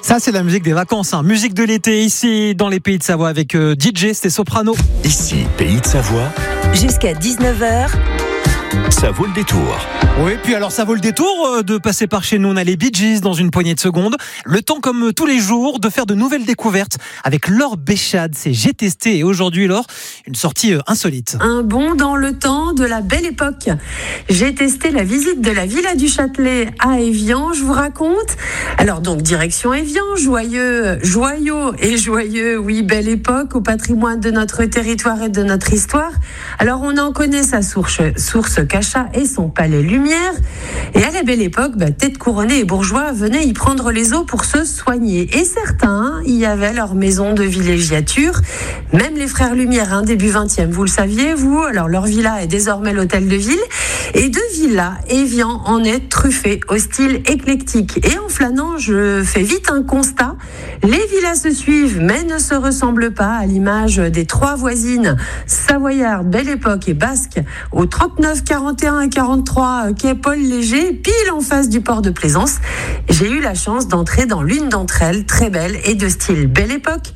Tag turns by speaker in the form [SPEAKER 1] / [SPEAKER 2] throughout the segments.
[SPEAKER 1] Ça, c'est la musique des vacances, hein. Musique de l'été, ici, dans les Pays de Savoie, avec DJ, c'était Soprano.
[SPEAKER 2] Ici, Pays de Savoie.
[SPEAKER 3] Jusqu'à 19h.
[SPEAKER 2] Ça vaut le détour.
[SPEAKER 1] Oui, puis alors ça vaut le détour de passer par chez nous. On a les Bee Gees dans une poignée de secondes. Le temps, comme tous les jours, de faire de nouvelles découvertes avec Laure Béchade. C'est J'ai testé. Et aujourd'hui, Laure, une sortie insolite.
[SPEAKER 4] Un bond dans le temps de la belle époque. J'ai testé la visite de la Villa du Châtelet à Évian. Je vous raconte. Alors donc, direction Évian, joyeux, oui, belle époque, au patrimoine de notre territoire et de notre histoire. Alors on en connaît sa source Cachat et son palais Lumière. Et à la belle époque, têtes couronnées et bourgeois venaient y prendre les eaux pour se soigner. Et certains y avaient leur maison de villégiature. Même les frères Lumière, début 20e, vous le saviez, vous. Alors leur villa est désormais l'hôtel de ville. Et de villa, Évian en est truffé au style éclectique. Et en flânant, je fais vite un constat. Les villas se suivent, mais ne se ressemblent pas, à l'image des trois voisines savoyardes, Belle Époque et Basque, au 39, 41 et 43 quai Paul Léger, pile en face du port de Plaisance. J'ai eu la chance d'entrer dans l'une d'entre elles, très belle et de style Belle Époque.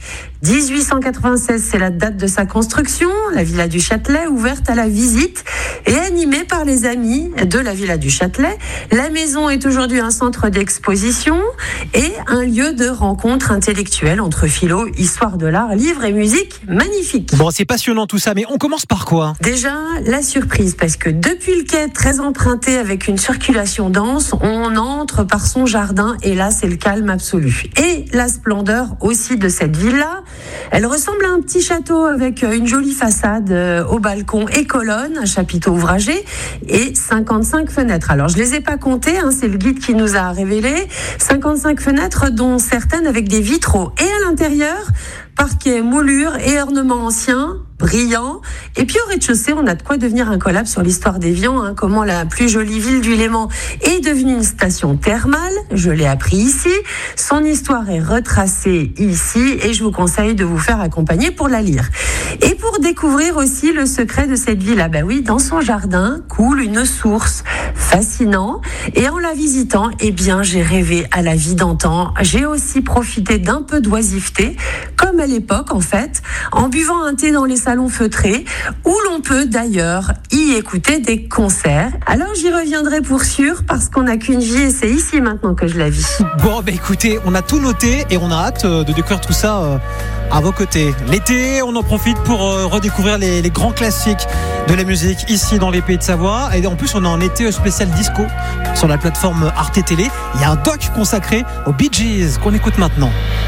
[SPEAKER 4] 1896, c'est la date de sa construction. La Villa du Châtelet, ouverte à la visite et animée par les amis de la Villa du Châtelet. La maison est aujourd'hui un centre d'exposition et un lieu de rencontre intellectuelle entre philo, histoire de l'art, livres et musique. Magnifique.
[SPEAKER 1] Bon, c'est passionnant tout ça, mais on commence par quoi ?
[SPEAKER 4] Déjà, la surprise, parce que depuis le quai très emprunté avec une circulation dense, on entre par son jardin et là, c'est le calme absolu. Et la splendeur aussi de cette villa. Elle ressemble à un petit château avec une jolie façade au balcon et colonnes, un chapiteau ouvragé et 55 fenêtres. Alors, je les ai pas comptées, c'est le guide qui nous a révélé. 55 fenêtres, dont certaines avec des vitraux. Et à l'intérieur, parquet, moulure et ornements anciens, brillants. Et puis au rez-de-chaussée, on a de quoi devenir incollable sur l'histoire d'Évian, comment la plus jolie ville du Léman est devenue une station thermale. Je l'ai appris ici. Son histoire est retracée ici et je vous conseille de vous faire accompagner pour la lire. Et pour découvrir aussi le secret de cette villa, dans son jardin coule une source. Fascinant. Et en la visitant, j'ai rêvé à la vie d'antan. J'ai aussi profité d'un peu d'oisiveté, comme à l'époque en fait, en buvant un thé dans les salons feutrés, où l'on peut d'ailleurs y écouter des concerts. Alors j'y reviendrai pour sûr, parce qu'on n'a qu'une vie et c'est ici maintenant que je la vis.
[SPEAKER 1] Bon, écoutez, on a tout noté et on a hâte de découvrir tout ça à vos côtés. L'été, on en profite pour redécouvrir les grands classiques de la musique ici dans les Pays de Savoie. Et en plus, on est en été spécial disco sur la plateforme Arte Télé. Il y a un doc consacré aux Bee Gees qu'on écoute maintenant.